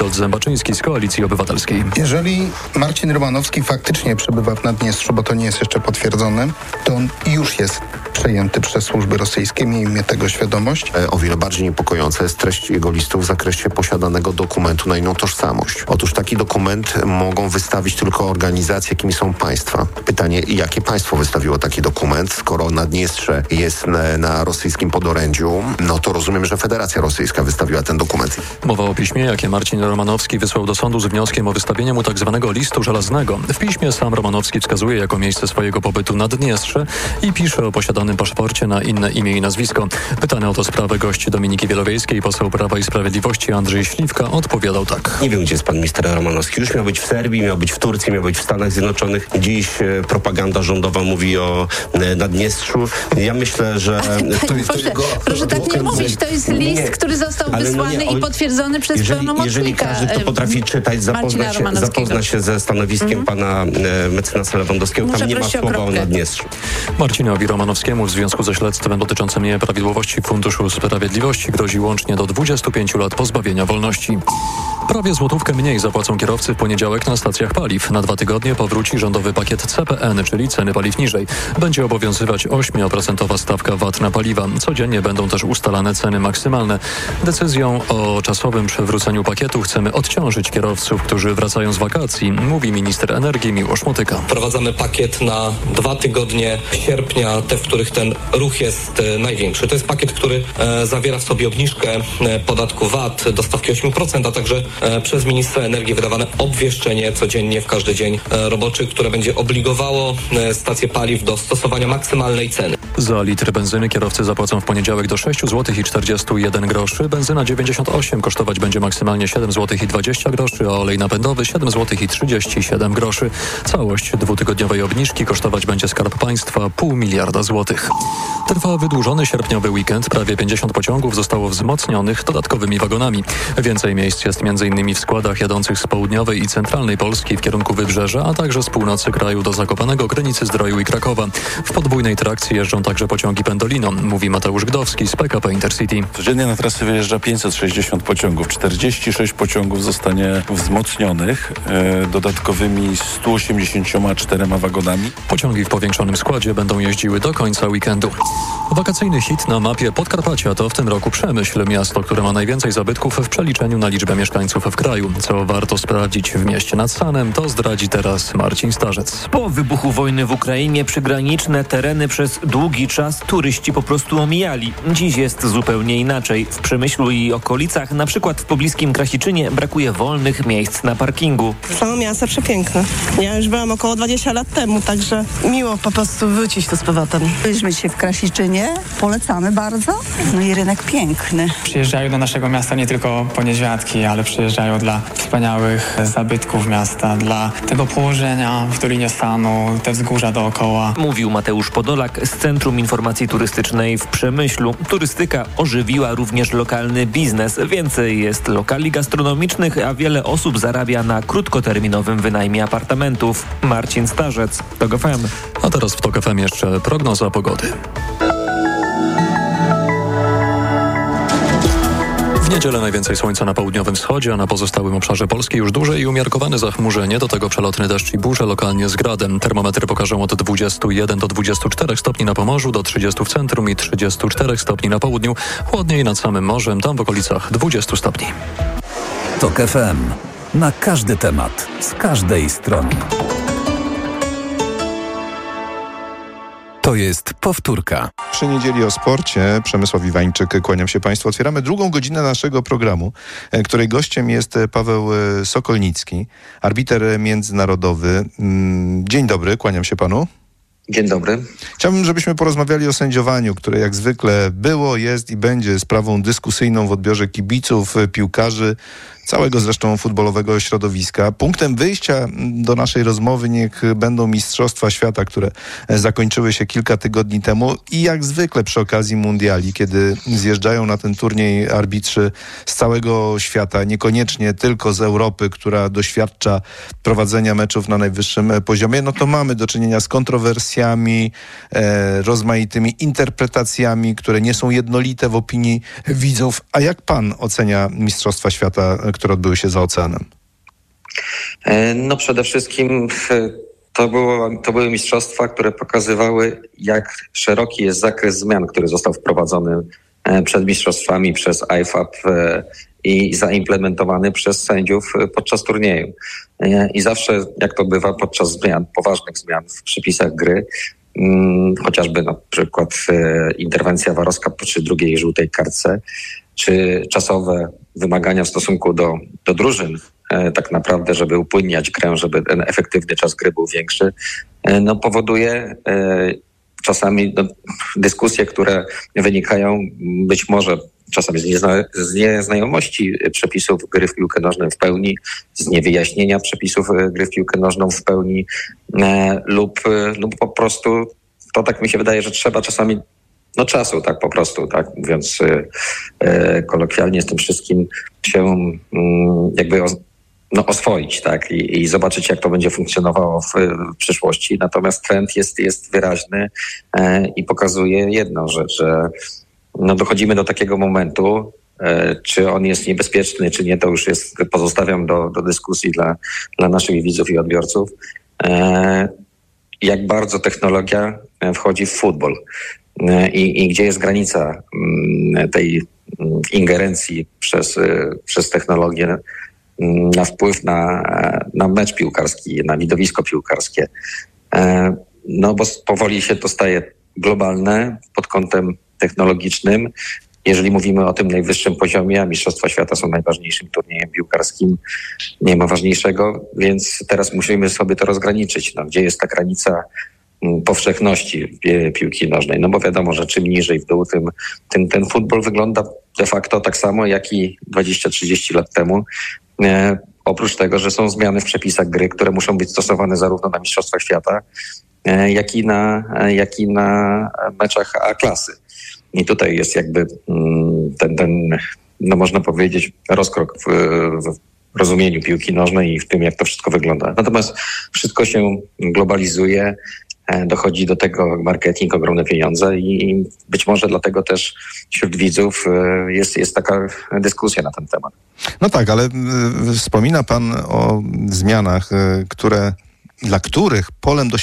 Zębaczyński z Koalicji Obywatelskiej. Jeżeli Marcin Romanowski faktycznie przebywa w Naddniestrzu, bo to nie jest jeszcze potwierdzone, to on już jest przejęty przez służby rosyjskie. Miejmy tego świadomość. O wiele bardziej niepokojąca jest treść jego listu w zakresie posiadanego dokumentu na inną tożsamość. Otóż taki dokument mogą wystawić tylko organizacje, jakimi są państwa. Pytanie, jakie państwo wystawiło taki dokument? Skoro Naddniestrze jest na rosyjskim podorędziu, no to rozumiem, że Federacja Rosyjska wystawiła ten dokument. Mowa o piśmie, jakie Marcin Romanowski wysłał do sądu z wnioskiem o wystawienie mu tzw. listu żelaznego. W piśmie sam Romanowski wskazuje jako miejsce swojego pobytu Naddniestrze i pisze o posiadanym paszporcie na inne imię i nazwisko. Pytany o to sprawę gość Dominiki Wielowiejskiej, poseł Prawa i Sprawiedliwości Andrzej Śliwka odpowiadał tak. Nie wiem, gdzie jest pan minister Romanowski. Już miał być w Serbii, miał być w Turcji, miał być w Stanach Zjednoczonych. Dziś propaganda rządowa mówi o Naddniestrzu. Ja myślę, że... Proszę tak nie mówić. To jest list, który został wysłany i potwierdzony przez pełnomocnika. Jeżeli każdy, kto potrafi czytać, zapozna się ze stanowiskiem pana mecenasa Lewandowskiego, tam nie ma słowa o Naddniestrzu. Marcinowi Romanowskiemu w związku ze śledztwem dotyczącym nieprawidłowości Funduszu Sprawiedliwości grozi łącznie do 25 lat pozbawienia wolności. Prawie złotówkę mniej zapłacą kierowcy w poniedziałek na stacjach paliw. Na 2 tygodnie powróci rządowy pakiet CPN, czyli ceny paliw niżej. Będzie obowiązywać 8% stawka VAT na paliwa. Codziennie będą też ustalane ceny maksymalne. Decyzją o czasowym przywróceniu pakietu chcemy odciążyć kierowców, którzy wracają z wakacji, mówi minister energii Miłosz Motyka. Wprowadzamy pakiet na 2 tygodnie sierpnia, te, w których ten ruch jest największy. To jest pakiet, który zawiera w sobie obniżkę podatku VAT do stawki 8%, a także przez ministra energii wydawane obwieszczenie codziennie w każdy dzień roboczy, które będzie obligowało stacje paliw do stosowania maksymalnej ceny. Za litr benzyny kierowcy zapłacą w poniedziałek do 6,41 zł. Benzyna 98 kosztować będzie maksymalnie 7,20 zł, a olej napędowy 7,37 zł. Całość 2-tygodniowej obniżki kosztować będzie Skarb Państwa 0,5 miliarda złotych. Trwa wydłużony sierpniowy weekend. Prawie 50 pociągów zostało wzmocnionych dodatkowymi wagonami. Więcej miejsc jest m.in. w składach jadących z południowej i centralnej Polski w kierunku Wybrzeża, a także z północy kraju do Zakopanego, Krynicy-Zdroju i Krakowa. W podwójnej trakcji jeżdżą także pociągi Pendolino, mówi Mateusz Gdowski z PKP Intercity. Codziennie na trasy wyjeżdża 560 pociągów. 46 pociągów zostanie wzmocnionych dodatkowymi 184 wagonami. Pociągi w powiększonym składzie będą jeździły do końca weekendu. Wakacyjny hit na mapie Podkarpacia to w tym roku Przemyśl, miasto, które ma najwięcej zabytków w przeliczeniu na liczbę mieszkańców w kraju. Co warto sprawdzić w mieście nad Sanem, to zdradzi teraz Marcin Starzec. Po wybuchu wojny w Ukrainie przygraniczne tereny przez długi czas turyści po prostu omijali. Dziś jest zupełnie inaczej. W Przemyślu i okolicach, na przykład w pobliskim Krasiczynie, brakuje wolnych miejsc na parkingu. Samo miasto przepiękne. Ja już byłam około 20 lat temu, także miło po prostu wrócić tu z powrotem. Byliśmy dzisiaj w Krasiczynie, polecamy bardzo. No i rynek piękny. Przyjeżdżają do naszego miasta nie tylko po niedźwiadki, ale przyjeżdżają dla wspaniałych zabytków miasta, dla tego położenia w Dolinie Sanu, te wzgórza dookoła. Mówił Mateusz Podolak z Centrum Informacji Turystycznej w Przemyślu. Turystyka ożywiła również lokalny biznes. Więcej jest lokali gastronomicznych, a wiele osób zarabia na krótkoterminowym wynajmie apartamentów. Marcin Starzec, TOK FM. A teraz w TOK FM jeszcze prognoza pogody. W niedzielę najwięcej słońca na południowym wschodzie, a na pozostałym obszarze Polski już duże i umiarkowane zachmurzenie, do tego przelotny deszcz i burze lokalnie z gradem. Termometry pokażą od 21 do 24 stopni na Pomorzu, do 30 w centrum i 34 stopni na południu. Chłodniej nad samym morzem, tam w okolicach 20 stopni. TOK FM. Na każdy temat, z każdej strony. To jest powtórka. Przy niedzieli o sporcie Przemysław Iwańczyk, kłaniam się Państwu. Otwieramy drugą godzinę naszego programu, której gościem jest Paweł Sokolnicki, arbiter międzynarodowy. Dzień dobry, kłaniam się Panu. Dzień dobry. Chciałbym, żebyśmy porozmawiali o sędziowaniu, które jak zwykle było, jest i będzie sprawą dyskusyjną w odbiorze kibiców, piłkarzy, całego zresztą futbolowego środowiska. Punktem wyjścia do naszej rozmowy niech będą Mistrzostwa Świata, które zakończyły się kilka tygodni temu i jak zwykle przy okazji mundiali, kiedy zjeżdżają na ten turniej arbitrzy z całego świata, niekoniecznie tylko z Europy, która doświadcza prowadzenia meczów na najwyższym poziomie, no to mamy do czynienia z kontrowersjami, rozmaitymi interpretacjami, które nie są jednolite w opinii widzów. A jak pan ocenia Mistrzostwa Świata, które odbyły się za oceanem? No przede wszystkim to były mistrzostwa, które pokazywały, jak szeroki jest zakres zmian, który został wprowadzony przed mistrzostwami przez IFAB i zaimplementowany przez sędziów podczas turnieju. I zawsze, jak to bywa podczas zmian, poważnych zmian w przepisach gry, chociażby na przykład interwencja warowska przy drugiej żółtej kartce, czy czasowe wymagania w stosunku do drużyn, tak naprawdę, żeby upłynniać grę, żeby ten efektywny czas gry był większy, powoduje czasami dyskusje, które wynikają być może czasami z nieznajomości przepisów gry w piłkę nożną w pełni, z niewyjaśnienia przepisów gry w piłkę nożną w pełni lub po prostu to tak mi się wydaje, że trzeba czasami czasu, tak po prostu, tak mówiąc kolokwialnie, z tym wszystkim się jakby oswoić, tak, i zobaczyć, jak to będzie funkcjonowało w przyszłości. Natomiast trend jest wyraźny i pokazuje jedno, że dochodzimy do takiego momentu, czy on jest niebezpieczny, czy nie, to już pozostawiam do dyskusji dla naszych widzów i odbiorców, jak bardzo technologia wchodzi w futbol i gdzie jest granica tej ingerencji przez technologię na wpływ na mecz piłkarski, na widowisko piłkarskie. Bo powoli się to staje globalne pod kątem technologicznym. Jeżeli mówimy o tym najwyższym poziomie, a Mistrzostwa Świata są najważniejszym turniejem piłkarskim, nie ma ważniejszego, więc teraz musimy sobie to rozgraniczyć. Gdzie jest ta granica powszechności piłki nożnej? Bo wiadomo, że czym niżej w dół, tym ten futbol wygląda de facto tak samo, jak i 20-30 lat temu. Oprócz tego, że są zmiany w przepisach gry, które muszą być stosowane zarówno na Mistrzostwach Świata, jak i na meczach A-klasy. I tutaj jest jakby ten można powiedzieć, rozkrok w rozumieniu piłki nożnej i w tym, jak to wszystko wygląda. Natomiast wszystko się globalizuje, dochodzi do tego marketing, ogromne pieniądze i być może dlatego też wśród widzów jest taka dyskusja na ten temat. No tak, ale wspomina pan o zmianach, dla których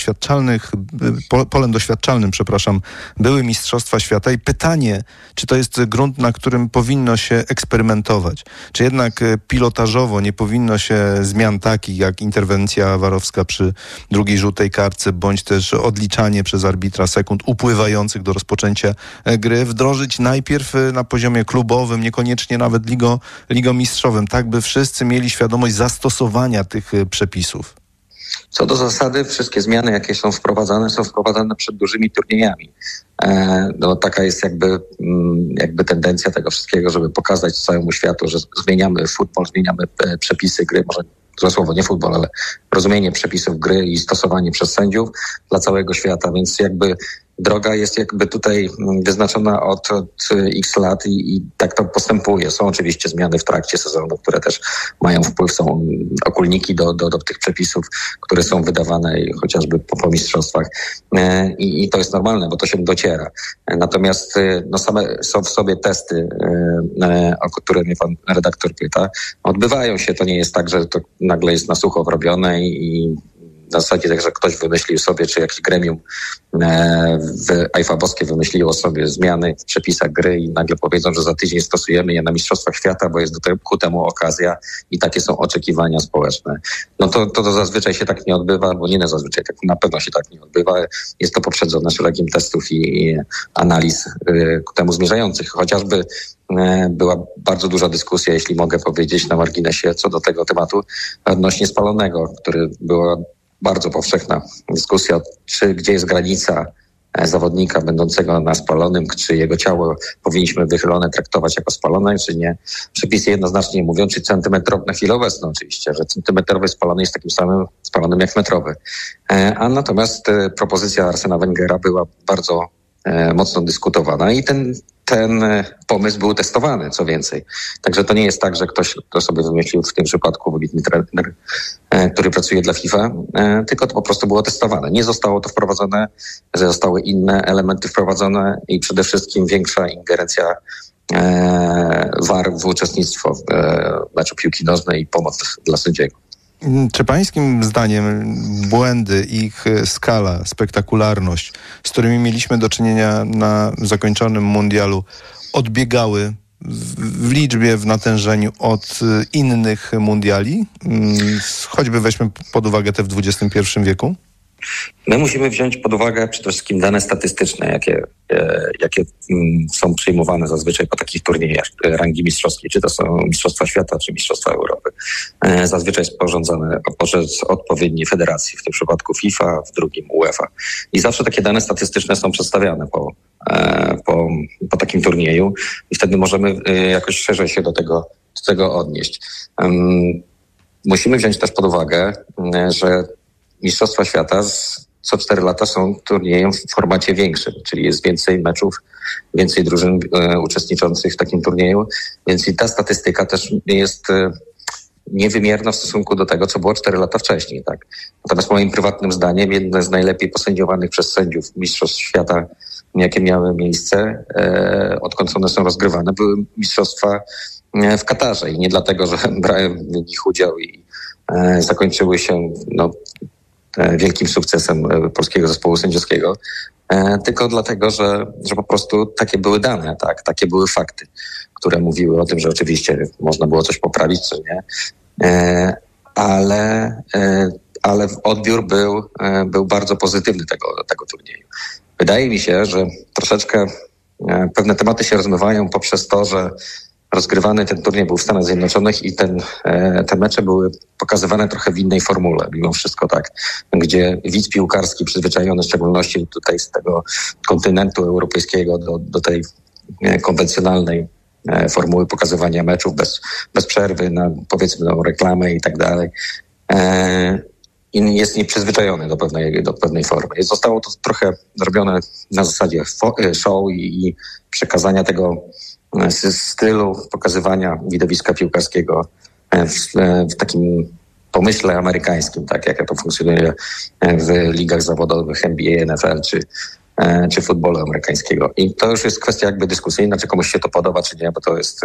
polem doświadczalnym, były Mistrzostwa Świata i pytanie, czy to jest grunt, na którym powinno się eksperymentować, czy jednak pilotażowo nie powinno się zmian takich jak interwencja warowska przy drugiej żółtej kartce, bądź też odliczanie przez arbitra sekund upływających do rozpoczęcia gry wdrożyć najpierw na poziomie klubowym, niekoniecznie nawet ligomistrzowym, tak by wszyscy mieli świadomość zastosowania tych przepisów. Co do zasady, wszystkie zmiany, jakie są wprowadzane przed dużymi turniejami. Taka jest jakby tendencja tego wszystkiego, żeby pokazać całemu światu, że zmieniamy futbol, zmieniamy przepisy gry, może złe słowo, nie futbol, ale rozumienie przepisów gry i stosowanie przez sędziów dla całego świata, więc jakby droga jest jakby tutaj wyznaczona od x lat i tak to postępuje. Są oczywiście zmiany w trakcie sezonu, które też mają wpływ, są okulniki do tych przepisów, które są wydawane chociażby po mistrzostwach i to jest normalne, bo to się dociera. Natomiast same są w sobie testy, o które mnie pan redaktor pyta, odbywają się. To nie jest tak, że to nagle jest na sucho robione i na zasadzie tak, że ktoś wymyślił sobie, czy jakieś gremium IFAB-owskie wymyśliło sobie zmiany w przepisach gry i nagle powiedzą, że za tydzień stosujemy je na Mistrzostwach Świata, bo jest ku temu okazja i takie są oczekiwania społeczne. To zazwyczaj się tak nie odbywa, albo nie zazwyczaj, tak na pewno się tak nie odbywa. Jest to poprzedzone szeregiem testów i analiz ku temu zmierzających. Chociażby była bardzo duża dyskusja, jeśli mogę powiedzieć, na marginesie co do tego tematu odnośnie spalonego, który była bardzo powszechna dyskusja, gdzie jest granica zawodnika będącego na spalonym, czy jego ciało powinniśmy wychylone traktować jako spalone, czy nie. Przepisy jednoznacznie mówią, czy centymetrowy, na chwilę obecną oczywiście, że centymetrowy spalony jest takim samym spalonym jak metrowy. A natomiast propozycja Arsena Wengera była bardzo mocno dyskutowana i ten pomysł był testowany, co więcej. Także to nie jest tak, że ktoś to sobie wymyślił, w tym przypadku wybitny trener, który pracuje dla FIFA, tylko to po prostu było testowane. Nie zostało to wprowadzone, zostały inne elementy wprowadzone i przede wszystkim większa ingerencja VAR w uczestnictwo w meczu piłki nożnej i pomoc dla sędziego. Czy pańskim zdaniem błędy, ich skala, spektakularność, z którymi mieliśmy do czynienia na zakończonym mundialu, odbiegały w liczbie, w natężeniu od innych mundiali? Choćby weźmy pod uwagę te w XXI wieku. My musimy wziąć pod uwagę przede wszystkim dane statystyczne, jakie są przyjmowane zazwyczaj po takich turniejach rangi mistrzowskiej, czy to są Mistrzostwa Świata, czy Mistrzostwa Europy. Zazwyczaj sporządzane przez odpowiednie federacji, w tym przypadku FIFA, w drugim UEFA. I zawsze takie dane statystyczne są przedstawiane po takim turnieju i wtedy możemy jakoś szerzej się do tego odnieść. Musimy wziąć też pod uwagę, że Mistrzostwa Świata co 4 lata są turniejem w formacie większym, czyli jest więcej meczów, więcej drużyn uczestniczących w takim turnieju, więc i ta statystyka też jest niewymierna w stosunku do tego, co było 4 lata wcześniej. Tak? Natomiast moim prywatnym zdaniem jedne z najlepiej posędziowanych przez sędziów Mistrzostw Świata, jakie miały miejsce, odkąd one są rozgrywane, były Mistrzostwa w Katarze i nie dlatego, że brałem w nich udział i zakończyły się wielkim sukcesem polskiego zespołu sędziowskiego, tylko dlatego, że po prostu takie były dane, tak, takie były fakty, które mówiły o tym, że oczywiście można było coś poprawić, czy nie, ale odbiór był bardzo pozytywny tego turnieju. Wydaje mi się, że troszeczkę pewne tematy się rozmywają poprzez to, że rozgrywany ten turniej był w Stanach Zjednoczonych i te mecze były pokazywane trochę w innej formule, mimo wszystko tak, gdzie widz piłkarski przyzwyczajony w szczególności tutaj z tego kontynentu europejskiego do tej konwencjonalnej formuły pokazywania meczów bez przerwy, powiedzmy reklamę i tak dalej. I jest nieprzyzwyczajony do pewnej formy. Zostało to trochę zrobione na zasadzie show i przekazania tego stylu pokazywania widowiska piłkarskiego w takim pomyśle amerykańskim, tak jak to funkcjonuje w ligach zawodowych NBA, NFL czy futbolu amerykańskiego. I to już jest kwestia jakby dyskusyjna, czy komuś się to podoba, czy nie, bo to jest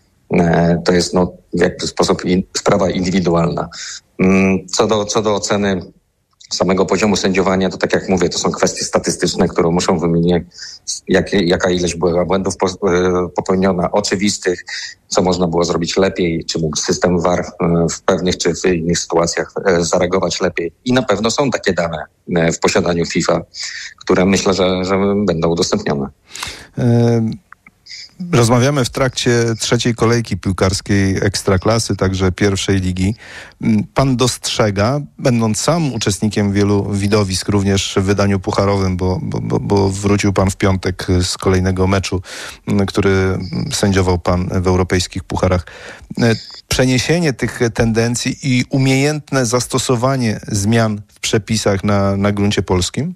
w jakiś sposób sprawa indywidualna. Co do oceny samego poziomu sędziowania, to tak jak mówię, to są kwestie statystyczne, które muszą wymienić, jaka ilość była błędów popełniona, oczywistych, co można było zrobić lepiej, czy mógł system VAR w pewnych czy w innych sytuacjach zareagować lepiej. I na pewno są takie dane w posiadaniu FIFA, które myślę, że będą udostępnione. Rozmawiamy w trakcie trzeciej kolejki piłkarskiej Ekstraklasy, także pierwszej ligi. Pan dostrzega, będąc sam uczestnikiem wielu widowisk, również w wydaniu pucharowym, bo wrócił pan w piątek z kolejnego meczu, który sędziował pan w europejskich pucharach. Przeniesienie tych tendencji i umiejętne zastosowanie zmian w przepisach na gruncie polskim?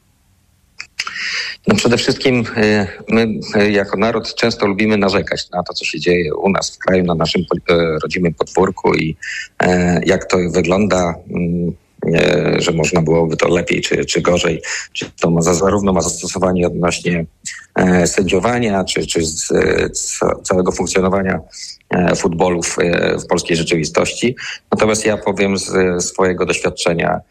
Przede wszystkim my jako naród często lubimy narzekać na to, co się dzieje u nas w kraju, na naszym rodzimym podwórku i jak to wygląda, że można byłoby to lepiej czy gorzej, czy to zarówno ma zastosowanie odnośnie sędziowania, czy całego funkcjonowania futbolu w polskiej rzeczywistości. Natomiast ja powiem z swojego doświadczenia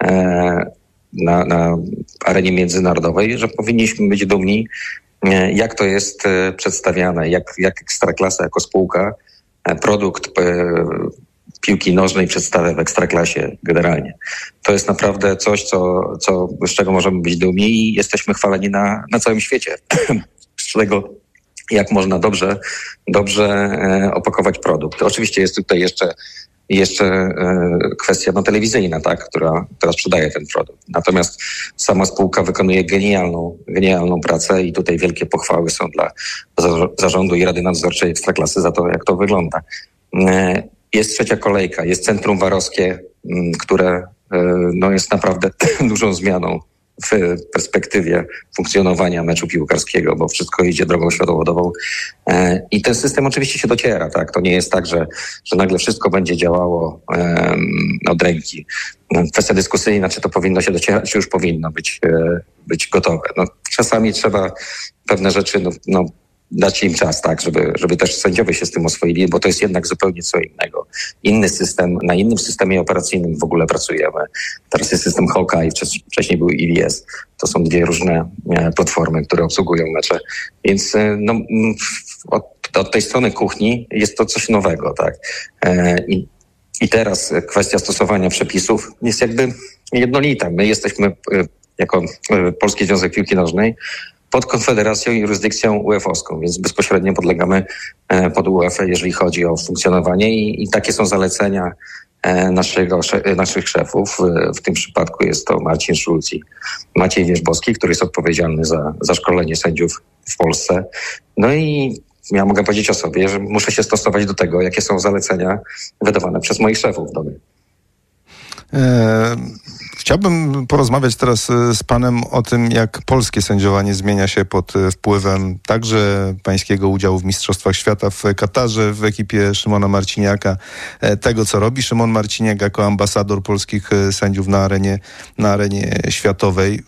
na arenie międzynarodowej, że powinniśmy być dumni, jak to jest przedstawiane, jak Ekstraklasa jako spółka produkt piłki nożnej przedstawia w Ekstraklasie generalnie. To jest naprawdę coś, z czego możemy być dumni i jesteśmy chwaleni na całym świecie. Z czego jak można dobrze opakować produkt. Oczywiście jest tutaj jeszcze kwestia telewizyjna, tak, która sprzedaje ten produkt. Natomiast sama spółka wykonuje genialną pracę i tutaj wielkie pochwały są dla zarządu i Rady Nadzorczej Ekstraklasy za to, jak to wygląda. Jest trzecia kolejka, jest centrum warowskie, które jest naprawdę dużą zmianą w perspektywie funkcjonowania meczu piłkarskiego, bo wszystko idzie drogą światłowodową i ten system oczywiście się dociera, tak? To nie jest tak, że nagle wszystko będzie działało od ręki. Kwestia dyskusyjna, czy to powinno się docierać, czy już powinno być gotowe. Czasami trzeba pewne rzeczy dać im czas, tak, żeby też sędziowie się z tym oswoili, bo to jest jednak zupełnie co innego. Inny system, na innym systemie operacyjnym w ogóle pracujemy. Teraz jest system Hawkeye, wcześniej był IVS. To są dwie różne platformy, które obsługują mecze. Więc od tej strony kuchni jest to coś nowego, tak. I teraz kwestia stosowania przepisów jest jakby jednolita. My jesteśmy jako Polski Związek Piłki Nożnej pod konfederacją i jurysdykcją UEFA-owską, więc bezpośrednio podlegamy pod UEFA, jeżeli chodzi o funkcjonowanie i takie są zalecenia naszych szefów. W tym przypadku jest to Marcin Szulc i Maciej Wierzbowski, który jest odpowiedzialny za szkolenie sędziów w Polsce. No i ja mogę powiedzieć o sobie, że muszę się stosować do tego, jakie są zalecenia wydawane przez moich szefów. Chciałbym porozmawiać teraz z panem o tym, jak polskie sędziowanie zmienia się pod wpływem także pańskiego udziału w Mistrzostwach Świata w Katarze w ekipie Szymona Marciniaka, tego co robi Szymon Marciniak jako ambasador polskich sędziów na arenie światowej.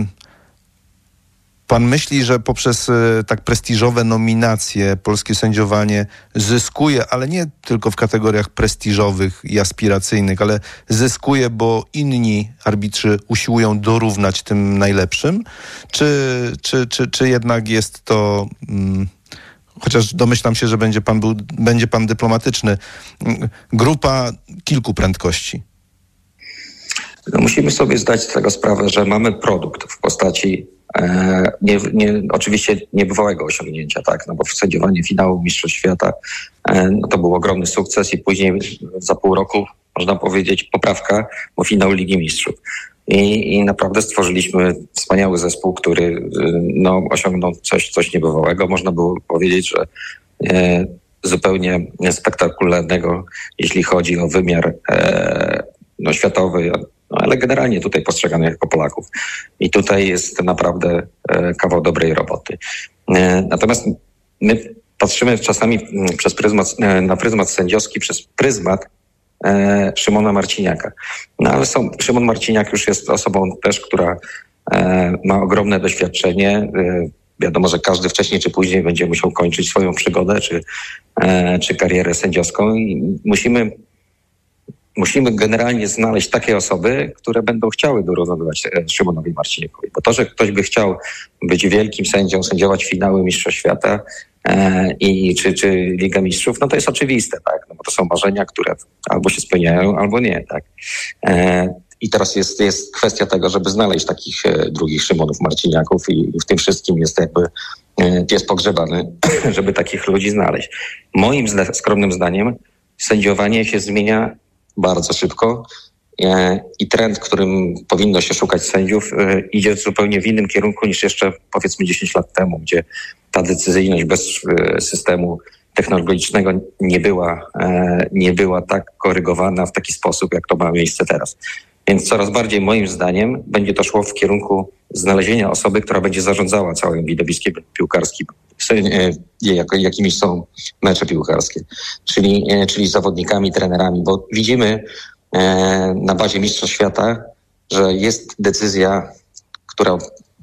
Pan myśli, że poprzez tak prestiżowe nominacje polskie sędziowanie zyskuje, ale nie tylko w kategoriach prestiżowych i aspiracyjnych, ale zyskuje, bo inni arbitrzy usiłują dorównać tym najlepszym? Czy jednak jest to, chociaż domyślam się, że będzie pan dyplomatyczny, grupa kilku prędkości? No musimy sobie zdać z tego sprawę, że mamy produkt w postaci oczywiście niebywałego osiągnięcia, tak, no bo sędziowanie finału Mistrzostw Świata to był ogromny sukces i później za pół roku, można powiedzieć, poprawka, bo finał Ligi Mistrzów. I naprawdę stworzyliśmy wspaniały zespół, który osiągnął coś niebywałego. Można było powiedzieć, że zupełnie spektakularnego, jeśli chodzi o wymiar światowy, ale generalnie tutaj postrzegamy jako Polaków. I tutaj jest naprawdę kawał dobrej roboty. Natomiast my patrzymy czasami na pryzmat sędziowski, przez pryzmat Szymona Marciniaka. No ale Szymon Marciniak już jest osobą też, która ma ogromne doświadczenie. Wiadomo, że każdy wcześniej czy później będzie musiał kończyć swoją przygodę czy karierę sędziowską i musimy generalnie znaleźć takie osoby, które będą chciały dorównywać Szymonowi Marciniakowi. Bo to, że ktoś by chciał być wielkim sędzią, sędziować finały Mistrzostw Świata czy Liga Mistrzów, no to jest oczywiste, tak? No bo to są marzenia, które albo się spełniają, albo nie, tak? I teraz jest kwestia tego, żeby znaleźć takich drugich Szymonów Marciniaków i w tym wszystkim jest jakby pies pogrzebany, żeby takich ludzi znaleźć. Moim skromnym zdaniem sędziowanie się zmienia bardzo szybko i trend, którym powinno się szukać sędziów, idzie zupełnie w innym kierunku niż jeszcze powiedzmy 10 lat temu, gdzie ta decyzyjność bez systemu technologicznego nie była tak korygowana w taki sposób, jak to ma miejsce teraz. Więc coraz bardziej moim zdaniem będzie to szło w kierunku znalezienia osoby, która będzie zarządzała całym widowiskiem piłkarskim, jakimi są mecze piłkarskie, czyli zawodnikami, trenerami, bo widzimy na bazie Mistrzostw Świata, że jest decyzja, która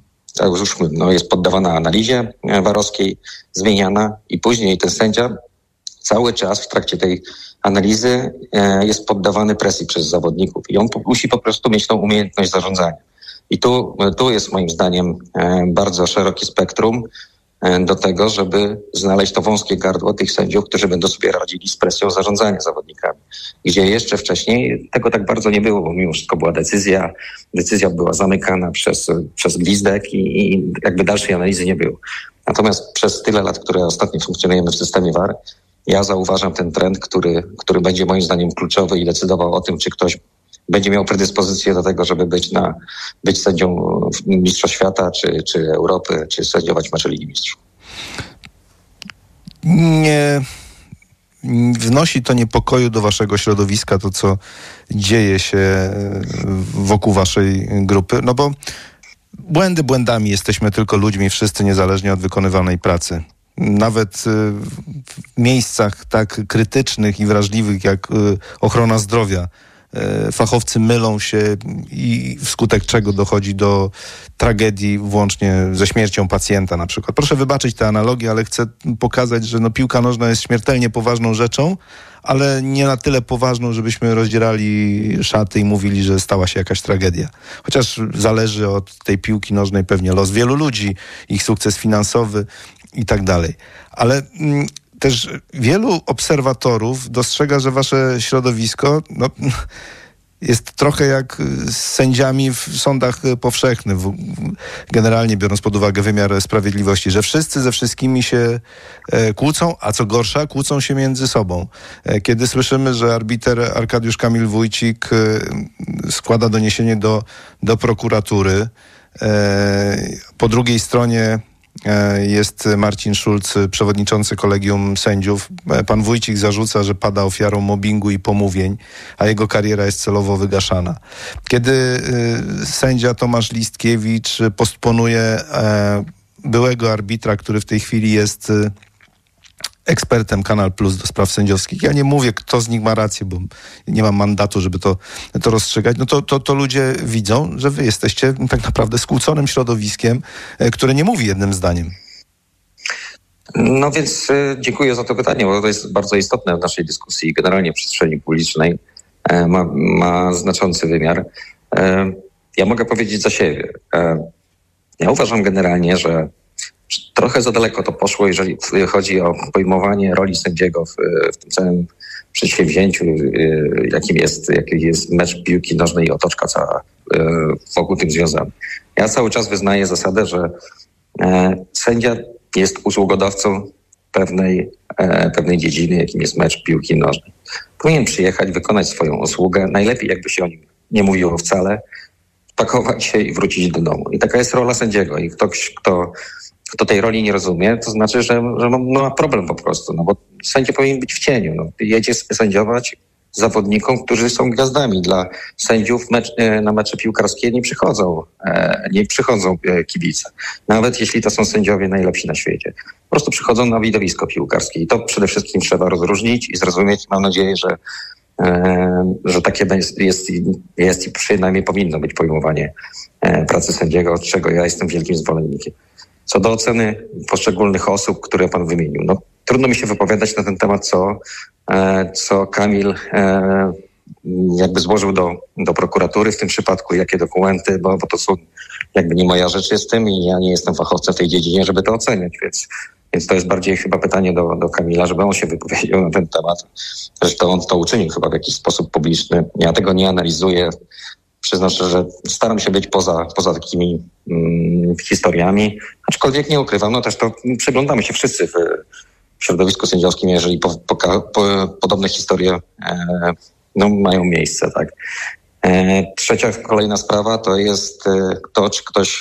jest poddawana analizie warowskiej, zmieniana i później ten sędzia cały czas w trakcie tej analizy jest poddawany presji przez zawodników i on musi po prostu mieć tą umiejętność zarządzania. I tu jest moim zdaniem bardzo szerokie spektrum do tego, żeby znaleźć to wąskie gardło tych sędziów, którzy będą sobie radzili z presją zarządzania zawodnikami. Gdzie jeszcze wcześniej tego tak bardzo nie było, bo mimo wszystko była decyzja była zamykana przez gwizdek i jakby dalszej analizy nie było. Natomiast przez tyle lat, które ostatnio funkcjonujemy w systemie VAR, ja zauważam ten trend, który będzie moim zdaniem kluczowy i decydował o tym, czy ktoś będzie miał predyspozycję do tego, żeby być sędzią Mistrzostw Świata, czy Europy, czy sędziować mecze Ligi Mistrzów. Nie wnosi to niepokoju do waszego środowiska, to co dzieje się wokół waszej grupy? No bo błędy błędami, jesteśmy tylko ludźmi, wszyscy niezależnie od wykonywanej pracy. Nawet w miejscach tak krytycznych i wrażliwych jak ochrona zdrowia fachowcy mylą się i wskutek czego dochodzi do tragedii, włącznie ze śmiercią pacjenta na przykład. Proszę wybaczyć tę analogię, ale chcę pokazać, że piłka nożna jest śmiertelnie poważną rzeczą, ale nie na tyle poważną, żebyśmy rozdzierali szaty i mówili, że stała się jakaś tragedia. Chociaż zależy od tej piłki nożnej pewnie los wielu ludzi, ich sukces finansowy i tak dalej. Ale też wielu obserwatorów dostrzega, że wasze środowisko jest trochę jak z sędziami w sądach powszechnych, generalnie biorąc pod uwagę wymiar sprawiedliwości, że wszyscy ze wszystkimi się kłócą, a co gorsza, kłócą się między sobą. Kiedy słyszymy, że arbiter Arkadiusz Kamil Wójcik składa doniesienie do prokuratury, po drugiej stronie jest Marcin Schulz, przewodniczący kolegium sędziów. Pan Wójcik zarzuca, że pada ofiarą mobbingu i pomówień, a jego kariera jest celowo wygaszana. Kiedy sędzia Tomasz Listkiewicz postponuje byłego arbitra, który w tej chwili jest ekspertem Kanal Plus do spraw sędziowskich. Ja nie mówię, kto z nich ma rację, bo nie mam mandatu, żeby to rozstrzygać. To ludzie widzą, że wy jesteście tak naprawdę skłóconym środowiskiem, które nie mówi jednym zdaniem. No więc dziękuję za to pytanie, bo to jest bardzo istotne w naszej dyskusji, generalnie w przestrzeni publicznej. Ma znaczący wymiar. Ja mogę powiedzieć za siebie. Ja uważam generalnie, że trochę za daleko to poszło, jeżeli chodzi o pojmowanie roli sędziego w tym całym przedsięwzięciu, jakim jest mecz piłki nożnej i otoczka cała wokół tym związana. Ja cały czas wyznaję zasadę, że sędzia jest usługodawcą pewnej dziedziny, jakim jest mecz piłki nożnej. Powinien przyjechać, wykonać swoją usługę, najlepiej jakby się o nim nie mówiło wcale, pakować się i wrócić do domu. I taka jest rola sędziego. I ktoś, kto tej roli nie rozumie, to znaczy, że ma problem po prostu, bo sędzia powinien być w cieniu. Jedzie sędziować zawodnikom, którzy są gwiazdami. Dla sędziów na mecze piłkarskie nie przychodzą kibice. Nawet jeśli to są sędziowie najlepsi na świecie. Po prostu przychodzą na widowisko piłkarskie. I to przede wszystkim trzeba rozróżnić i zrozumieć. Mam nadzieję, że takie jest i przynajmniej powinno być pojmowanie pracy sędziego, od czego ja jestem wielkim zwolennikiem. Co do oceny poszczególnych osób, które pan wymienił, trudno mi się wypowiadać na ten temat, co Kamil jakby złożył do prokuratury w tym przypadku, jakie dokumenty, bo to są jakby nie moja rzecz jest tym i ja nie jestem fachowcem w tej dziedzinie, żeby to oceniać, więc to jest bardziej chyba pytanie do Kamila, żeby on się wypowiedział na ten temat. Zresztą on to uczynił chyba w jakiś sposób publiczny. Ja tego nie analizuję. Przyznam szczerze, że staram się być poza takimi historiami, aczkolwiek nie ukrywam, też to przyglądamy się wszyscy w środowisku sędziowskim, jeżeli podobne historie mają miejsce. Tak. Trzecia, kolejna sprawa to jest to, czy ktoś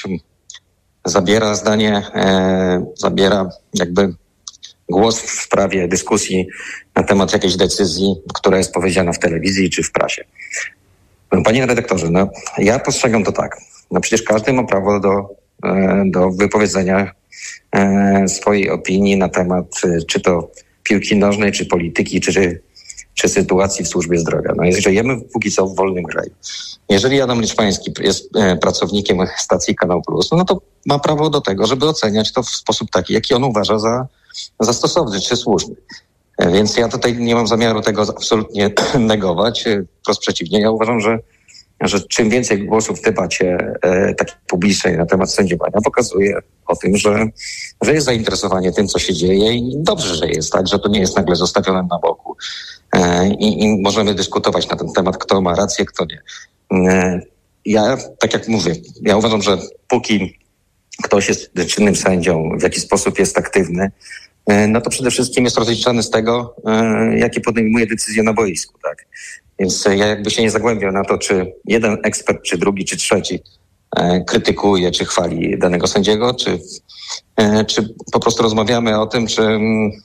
zabiera jakby głos w sprawie dyskusji na temat jakiejś decyzji, która jest powiedziana w telewizji czy w prasie. Panie redaktorze, ja postrzegam to tak. Przecież każdy ma prawo do wypowiedzenia swojej opinii na temat czy to piłki nożnej, czy polityki, czy sytuacji w służbie zdrowia. Żyjemy póki co w wolnym kraju. Jeżeli Adam Liczpański jest pracownikiem stacji Kanał Plus, to ma prawo do tego, żeby oceniać to w sposób taki, jaki on uważa za stosowny czy słuszny. Więc ja tutaj nie mam zamiaru tego absolutnie negować. Wprost przeciwnie, ja uważam, że czym więcej głosów w debacie takiej publicznej na temat sędziowania pokazuje o tym, że jest zainteresowanie tym, co się dzieje i dobrze, że jest tak, że to nie jest nagle zostawione na boku. I możemy dyskutować na ten temat, kto ma rację, kto nie. Ja, tak jak mówię, ja uważam, że póki ktoś jest czynnym sędzią, w jaki sposób jest aktywny, to przede wszystkim jest rozliczany z tego, jakie podejmuje decyzje na boisku, tak. Więc ja jakby się nie zagłębiał na to, czy jeden ekspert, czy drugi, czy trzeci krytykuje, czy chwali danego sędziego, czy po prostu rozmawiamy o tym, czy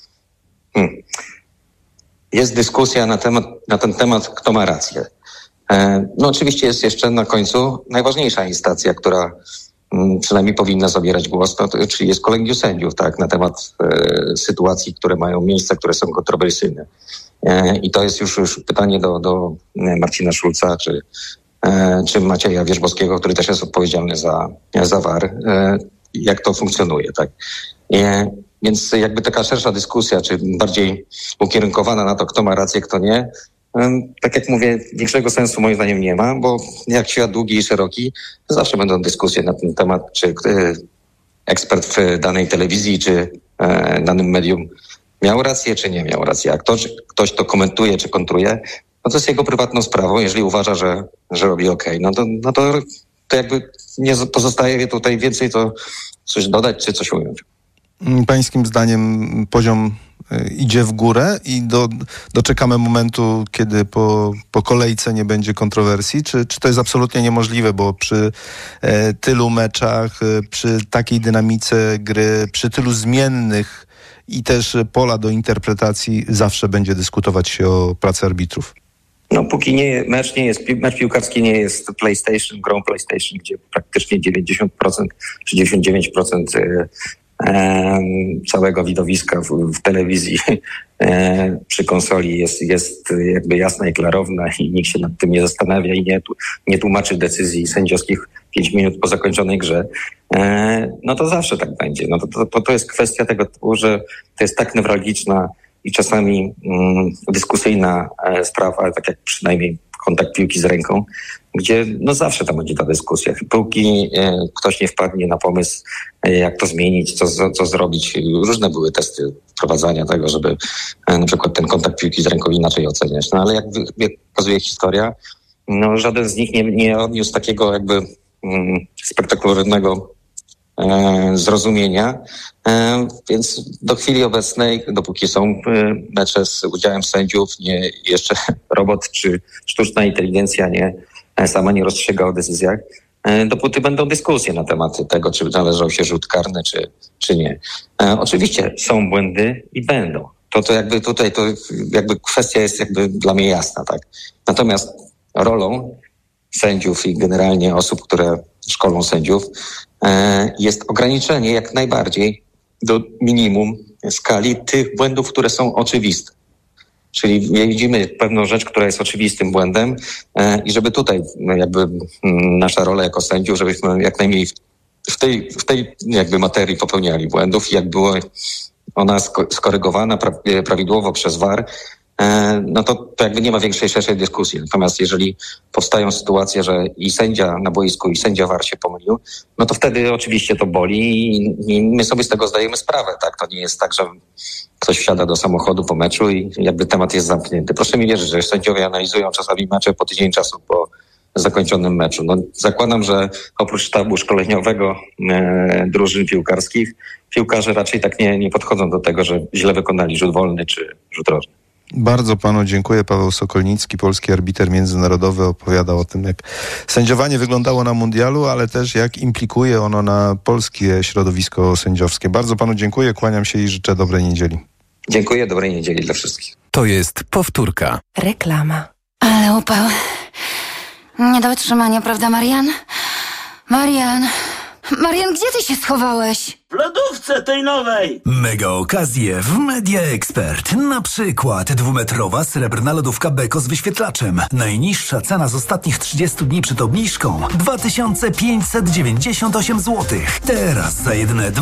jest dyskusja na ten temat, kto ma rację. Oczywiście jest jeszcze na końcu najważniejsza instancja, która przynajmniej powinna zabierać głos, czyli jest kolegium sędziów, tak, na temat sytuacji, które mają miejsce, które są kontrowersyjne. I to jest już pytanie do Marcina Szulca, czy Macieja Wierzbowskiego, który też jest odpowiedzialny za VAR, jak to funkcjonuje, tak? Więc jakby taka szersza dyskusja, czy bardziej ukierunkowana na to, kto ma rację, kto nie, tak jak mówię, większego sensu moim zdaniem nie ma, bo jak świat długi i szeroki, zawsze będą dyskusje na ten temat, czy ekspert w danej telewizji, czy danym medium miał rację, czy nie miał racji. A ktoś to komentuje, czy kontruje, no to jest jego prywatną sprawą. Jeżeli uważa, że robi okej, no to jakby nie pozostaje tutaj więcej to coś dodać, czy coś ująć. Pańskim zdaniem poziom idzie w górę i doczekamy momentu, kiedy po kolejce nie będzie kontrowersji? Czy to jest absolutnie niemożliwe, bo przy tylu meczach, przy takiej dynamice gry, przy tylu zmiennych i też pola do interpretacji zawsze będzie dyskutować się o pracy arbitrów? No póki mecz piłkarski nie jest grą PlayStation, gdzie praktycznie 90% czy 99% całego widowiska w telewizji przy konsoli jest jakby jasna i klarowna i nikt się nad tym nie zastanawia i nie tłumaczy decyzji sędziowskich 5 minut po zakończonej grze, no to zawsze tak będzie. No to jest kwestia tego typu, że to jest tak newralgiczna i czasami dyskusyjna sprawa, tak jak przynajmniej kontakt piłki z ręką, gdzie no zawsze tam będzie ta dyskusja. Póki ktoś nie wpadnie na pomysł, jak to zmienić, co zrobić. Różne były testy wprowadzania tego, żeby na przykład ten kontakt piłki z ręką inaczej oceniać. No ale jak pokazuje historia, no żaden z nich nie odniósł takiego jakby spektakularnego zrozumienia, więc do chwili obecnej, dopóki są mecze z udziałem sędziów, jeszcze robot czy sztuczna inteligencja sama nie rozstrzyga o decyzjach, dopóty będą dyskusje na temat tego, czy należał się rzut karny, czy nie. Oczywiście są błędy i będą. To jakby tutaj to jakby kwestia jest jakby dla mnie jasna, tak. Natomiast rolą sędziów i generalnie osób, które szkolą sędziów, jest ograniczenie jak najbardziej do minimum skali tych błędów, które są oczywiste. Czyli widzimy pewną rzecz, która jest oczywistym błędem i żeby tutaj jakby nasza rola jako sędziów, żebyśmy jak najmniej w tej jakby materii popełniali błędów i jak była ona skorygowana prawidłowo przez VAR, no to jakby nie ma większej, szerszej dyskusji. Natomiast jeżeli powstają sytuacje, że i sędzia na boisku, i sędzia VAR się pomylił, no to wtedy oczywiście to boli i my sobie z tego zdajemy sprawę, tak? To nie jest tak, że ktoś wsiada do samochodu po meczu i jakby temat jest zamknięty. Proszę mi wierzyć, że sędziowie analizują czasami mecze po tydzień czasu po zakończonym meczu. No, zakładam, że oprócz sztabu szkoleniowego drużyn piłkarskich, piłkarze raczej tak nie podchodzą do tego, że źle wykonali rzut wolny czy rzut rożny. Bardzo panu dziękuję. Paweł Sokolnicki, polski arbiter międzynarodowy, opowiadał o tym, jak sędziowanie wyglądało na mundialu, ale też jak implikuje ono na polskie środowisko sędziowskie. Bardzo panu dziękuję, kłaniam się i życzę dobrej niedzieli. Dziękuję, dobrej niedzieli dla wszystkich. To jest powtórka. Reklama. Ale upał. Nie do wytrzymania, prawda, Marian? Marian, gdzie ty się schowałeś? W lodówce tej nowej! Mega okazje w Media Expert. Na przykład 2-metrowa srebrna lodówka Beko z wyświetlaczem. Najniższa cena z ostatnich 30 dni przed obniżką 2598 zł. Teraz za jedyne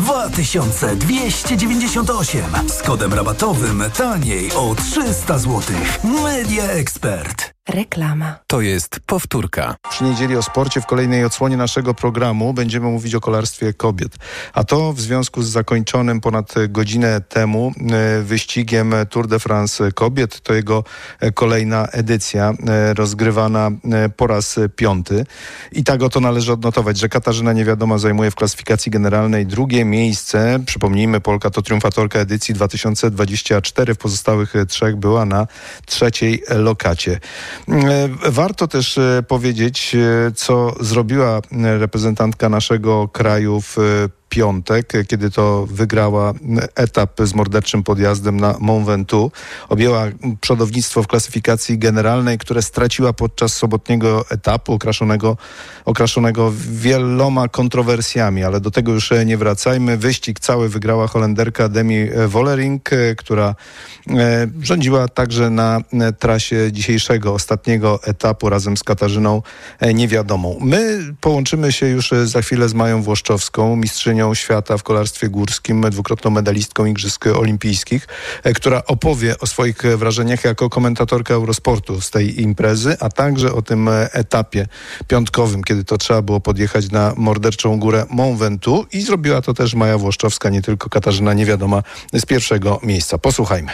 2298. Z kodem rabatowym taniej o 300 zł. Media Expert. Reklama. To jest powtórka. Przy niedzieli o sporcie w kolejnej odsłonie naszego programu będziemy mówić o kolarstwie kobiet. A to w związku z zakończonym ponad godzinę temu wyścigiem Tour de France kobiet. To jego kolejna edycja, rozgrywana po raz 5. I tak oto należy odnotować, że Katarzyna Niewiadoma zajmuje w klasyfikacji generalnej 2. miejsce. Przypomnijmy, Polka to triumfatorka edycji 2024. W pozostałych 3 była na 3. lokacie. Warto też powiedzieć, co zrobiła reprezentantka naszego kraju w piątek, kiedy to wygrała etap z morderczym podjazdem na Mont Ventoux. Objęła przodownictwo w klasyfikacji generalnej, które straciła podczas sobotniego etapu okraszonego wieloma kontrowersjami, ale do tego już nie wracajmy. Wyścig cały wygrała Holenderka Demi Vollering, która rządziła także na trasie dzisiejszego, ostatniego etapu razem z Katarzyną Niewiadomą. My połączymy się już za chwilę z Mają Włoszczowską, mistrzynią świata w kolarstwie górskim, dwukrotną medalistką Igrzysk Olimpijskich, która opowie o swoich wrażeniach jako komentatorka Eurosportu z tej imprezy, a także o tym etapie piątkowym, kiedy to trzeba było podjechać na morderczą górę Mont Ventoux i zrobiła to też Maja Włoszczowska, nie tylko Katarzyna Niewiadoma z pierwszego miejsca. Posłuchajmy.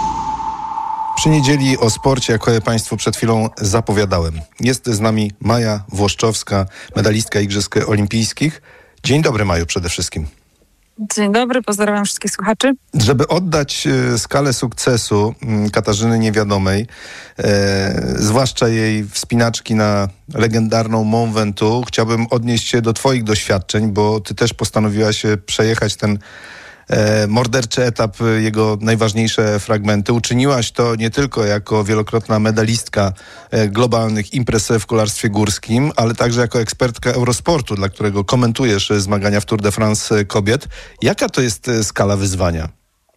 Przy niedzieli o sporcie, jak Państwu przed chwilą zapowiadałem. Jest z nami Maja Włoszczowska, medalistka Igrzysk Olimpijskich. Dzień dobry, Maju, przede wszystkim. Dzień dobry, pozdrawiam wszystkich słuchaczy. Żeby oddać skalę sukcesu Katarzyny Niewiadomej, zwłaszcza jej wspinaczki na legendarną Mont Ventoux, chciałbym odnieść się do Twoich doświadczeń, bo Ty też postanowiłaś przejechać ten morderczy etap, jego najważniejsze fragmenty. Uczyniłaś to nie tylko jako wielokrotna medalistka globalnych imprez w kolarstwie górskim, ale także jako ekspertka Eurosportu, dla którego komentujesz zmagania w Tour de France kobiet. Jaka to jest skala wyzwania?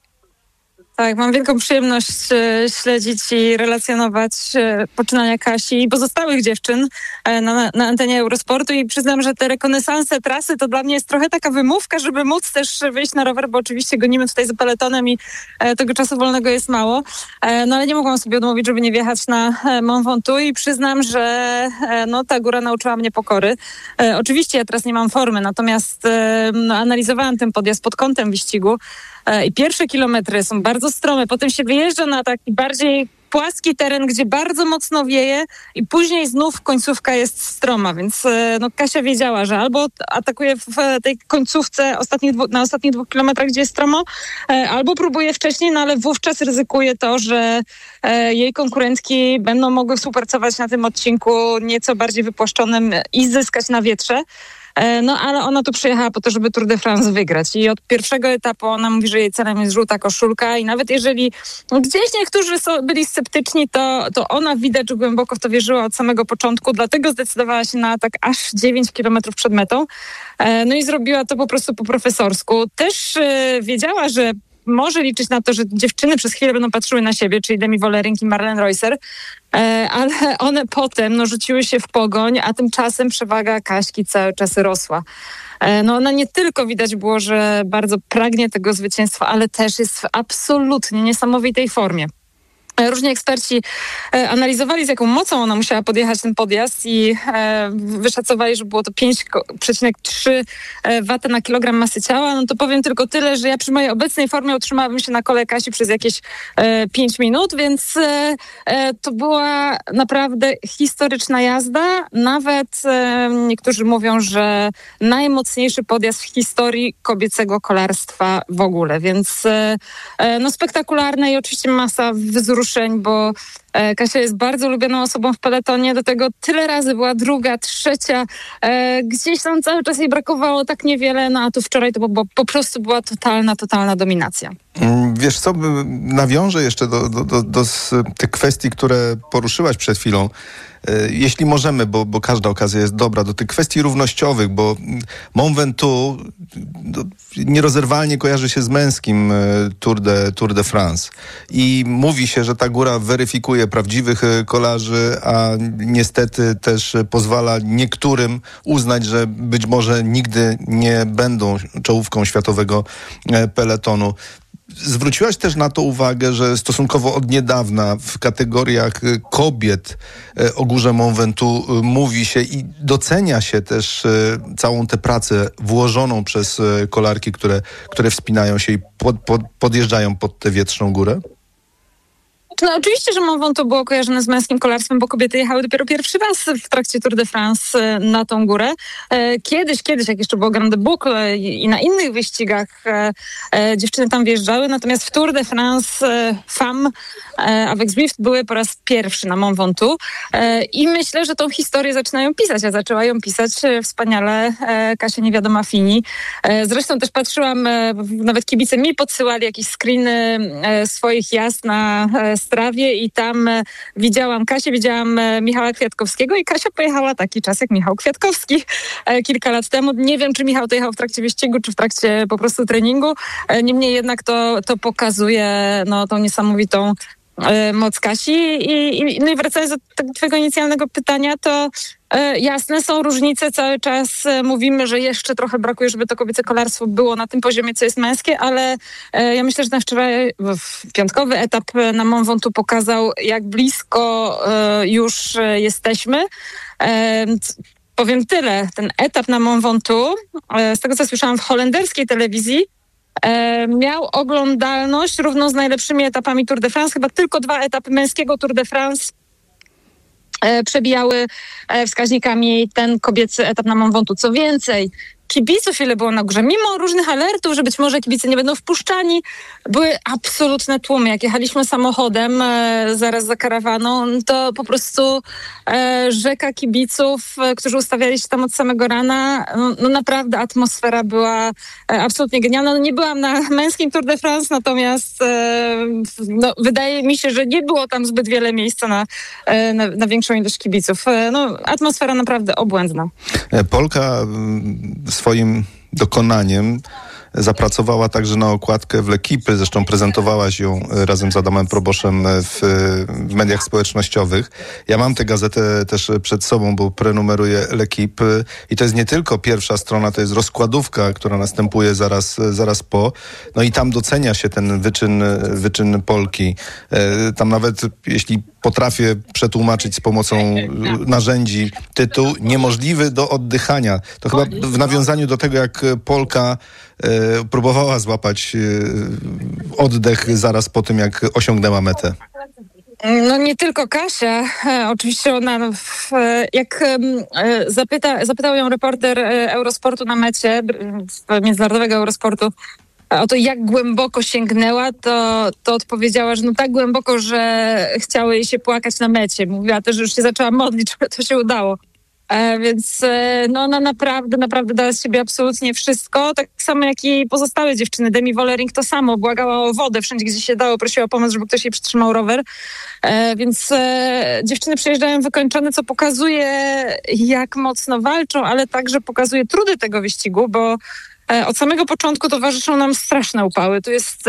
Tak, mam wielką przyjemność śledzić i relacjonować poczynania Kasi i pozostałych dziewczyn na antenie Eurosportu i przyznam, że te rekonesanse trasy to dla mnie jest trochę taka wymówka, żeby móc też wyjść na rower, bo oczywiście gonimy tutaj za peletonem i tego czasu wolnego jest mało, no ale nie mogłam sobie odmówić, żeby nie wjechać na Mont Ventoux i przyznam, że ta góra nauczyła mnie pokory. Oczywiście ja teraz nie mam formy, natomiast analizowałam ten podjazd pod kątem wyścigu. I pierwsze kilometry są bardzo strome, potem się wyjeżdża na taki bardziej płaski teren, gdzie bardzo mocno wieje i później znów końcówka jest stroma, więc Kasia wiedziała, że albo atakuje w tej końcówce na ostatnich 2 kilometrach, gdzie jest stromo, albo próbuje wcześniej, ale wówczas ryzykuje to, że jej konkurentki będą mogły współpracować na tym odcinku nieco bardziej wypłaszczonym i zyskać na wietrze. Ale ona tu przyjechała po to, żeby Tour de France wygrać. I od pierwszego etapu ona mówi, że jej celem jest żółta koszulka i nawet jeżeli gdzieś niektórzy byli sceptyczni, to ona widać, że głęboko w to wierzyła od samego początku, dlatego zdecydowała się na atak aż 9 kilometrów przed metą. I zrobiła to po prostu po profesorsku. Też wiedziała, że może liczyć na to, że dziewczyny przez chwilę będą patrzyły na siebie, czyli Demi Vollering i Marlene Reusser, ale one potem rzuciły się w pogoń, a tymczasem przewaga Kaśki cały czas rosła. Ona nie tylko widać było, że bardzo pragnie tego zwycięstwa, ale też jest w absolutnie niesamowitej formie. Różni eksperci analizowali, z jaką mocą ona musiała podjechać ten podjazd i wyszacowali, że było to 5,3 W na kilogram masy ciała. To powiem tylko tyle, że ja przy mojej obecnej formie utrzymałabym się na kole Kasi przez jakieś 5 minut, więc to była naprawdę historyczna jazda. Nawet niektórzy mówią, że najmocniejszy podjazd w historii kobiecego kolarstwa w ogóle, więc spektakularne i oczywiście masa wzruszeń, bo Kasia jest bardzo lubianą osobą w peletonie, do tego tyle razy była druga, trzecia, gdzieś tam cały czas jej brakowało tak niewiele, a tu wczoraj to po prostu była totalna dominacja. Wiesz co, nawiążę jeszcze do tych kwestii, które poruszyłaś przed chwilą, jeśli możemy, bo każda okazja jest dobra, do tych kwestii równościowych, bo Mont Ventoux nierozerwalnie kojarzy się z męskim Tour de France i mówi się, że ta góra weryfikuje prawdziwych kolarzy, a niestety też pozwala niektórym uznać, że być może nigdy nie będą czołówką światowego peletonu. Zwróciłaś też na to uwagę, że stosunkowo od niedawna w kategoriach kobiet o górze Mont Ventoux mówi się i docenia się też całą tę pracę włożoną przez kolarki, które wspinają się i podjeżdżają pod tę wietrzną górę? No oczywiście, że Mont Ventoux było kojarzone z męskim kolarstwem, bo kobiety jechały dopiero pierwszy raz w trakcie Tour de France na tą górę. Kiedyś, jak jeszcze było Grande Boucle i na innych wyścigach dziewczyny tam wjeżdżały, natomiast w Tour de France Femmes avec Zwift były po raz pierwszy na Mont Ventoux i myślę, że tą historię zaczynają pisać, a zaczęła ją pisać wspaniale Kasia Niewiadoma-Fini. Zresztą też patrzyłam, nawet kibice mi podsyłali jakieś screeny swoich jazd na Strawie i tam widziałam Kasię, widziałam Michała Kwiatkowskiego i Kasia pojechała taki czas jak Michał Kwiatkowski kilka lat temu. Nie wiem, czy Michał to jechał w trakcie wyścigu, czy w trakcie po prostu treningu. Niemniej jednak to pokazuje tą niesamowitą moc Kasi. No i wracając do tego twojego inicjalnego pytania, to jasne, są różnice, cały czas mówimy, że jeszcze trochę brakuje, żeby to kobiece kolarstwo było na tym poziomie, co jest męskie, ale ja myślę, że na wczoraj piątkowy etap na Mont Ventoux pokazał, jak blisko już jesteśmy. Powiem tyle, ten etap na Mont Ventoux, z tego co słyszałam w holenderskiej telewizji, miał oglądalność równą z najlepszymi etapami Tour de France. Chyba tylko 2 etapy męskiego Tour de France przebijały wskaźnikami ten kobiecy etap na Mont Ventoux. Co więcej, kibiców ile było na górze, mimo różnych alertów, że być może kibice nie będą wpuszczani, były absolutne tłumy. Jak jechaliśmy samochodem zaraz za karawaną, to po prostu rzeka kibiców, którzy ustawiali się tam od samego rana. No naprawdę atmosfera była absolutnie genialna. Nie byłam na męskim Tour de France, natomiast wydaje mi się, że nie było tam zbyt wiele miejsca na większą ilość kibiców. Atmosfera naprawdę obłędna. Polka swoim dokonaniem zapracowała także na okładkę w L'Équipe, zresztą prezentowałaś ją razem z Adamem Proboszem w mediach społecznościowych. Ja mam tę gazetę też przed sobą, bo prenumeruję L'Équipe i to jest nie tylko pierwsza strona, to jest rozkładówka, która następuje zaraz po. No i tam docenia się ten wyczyn Polki. Tam nawet, jeśli potrafię przetłumaczyć z pomocą narzędzi tytuł niemożliwy do oddychania. To chyba w nawiązaniu do tego, jak Polka próbowała złapać oddech zaraz po tym, jak osiągnęła metę. No nie tylko Kasia. Oczywiście ona, jak zapytał ją reporter Eurosportu na mecie, międzynarodowego Eurosportu, o to, jak głęboko sięgnęła, to odpowiedziała, że tak głęboko, że chciało jej się płakać na mecie. Mówiła też, że już się zaczęła modlić, żeby to się udało. Więc ona naprawdę dała z siebie absolutnie wszystko. Tak samo jak i pozostałe dziewczyny. Demi Wollering to samo. Błagała o wodę wszędzie, gdzie się dało. Prosiła o pomoc, żeby ktoś jej przytrzymał rower. Więc dziewczyny przyjeżdżają wykończone, co pokazuje, jak mocno walczą, ale także pokazuje trudy tego wyścigu, bo od samego początku towarzyszą nam straszne upały. Tu jest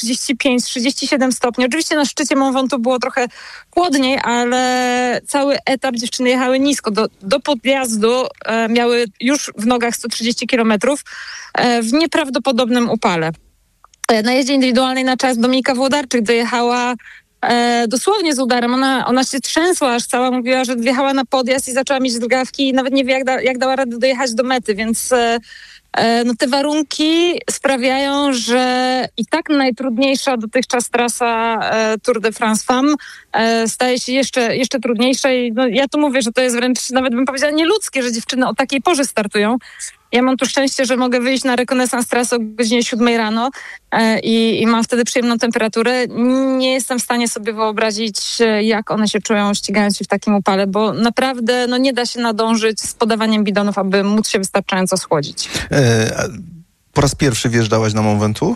35-37 stopni. Oczywiście na szczycie Mont Ventoux było trochę chłodniej, ale cały etap dziewczyny jechały nisko. Do podjazdu miały już w nogach 130 kilometrów w nieprawdopodobnym upale. Na jeździe indywidualnej na czas Dominika Włodarczyk dojechała dosłownie z udarem. Ona się trzęsła aż cała, mówiła, że wjechała na podjazd i zaczęła mieć drgawki i nawet nie wie, jak dała radę dojechać do mety, więc te warunki sprawiają, że i tak najtrudniejsza dotychczas trasa Tour de France Femmes staje się jeszcze trudniejsza i ja tu mówię, że to jest wręcz, nawet bym powiedziała, nieludzkie, że dziewczyny o takiej porze startują. Ja mam tu szczęście, że mogę wyjść na rekonesans trasy o godzinie 7 rano i mam wtedy przyjemną temperaturę. Nie jestem w stanie sobie wyobrazić, jak one się czują, ścigając się w takim upale, bo naprawdę nie da się nadążyć z podawaniem bidonów, aby móc się wystarczająco schłodzić. Po raz pierwszy wjeżdżałaś na Mont Ventoux?